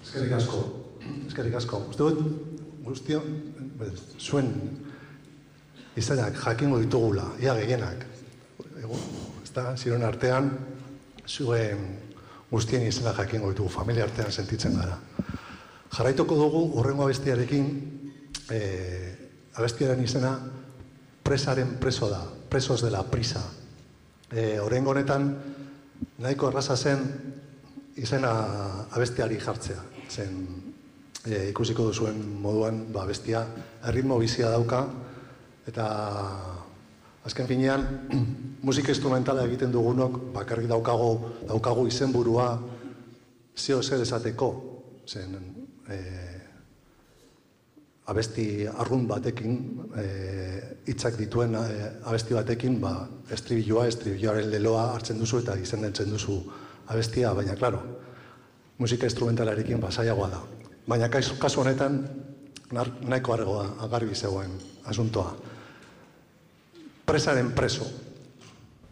Eskerrik asko. Eskerrik asko. Uste dut, guztio, zuen izanak jakingo ditugula, ia gehienak. Ez da, ziren artean, zuen guztien izena jakingo ditugu, familia artean sentitzen gara. Jarraituko dugu, urrengo abestiarekin, abestiaren izena, presaren preso da, presos de la prisa. Horrengo honetan, nahiko erraza zen, izena abestiari jartzea. Zen, ikusiko duzuen moduan, abestia, erritmo bizia dauka, eta azken finean, musika instrumentala egiten dugunok, bakarrik daukagu izenburua zeo zer esateko, zen abesti arrun batekin, hitzak dituen abesti batekin, estribilloaren leloa hartzen duzu eta izendatzen duzu abestia, baina, klaro, musika instrumentalarekin zailagoa da. Baina kasu honetan, nahiko argi zegoen asuntoa. Presaren preso.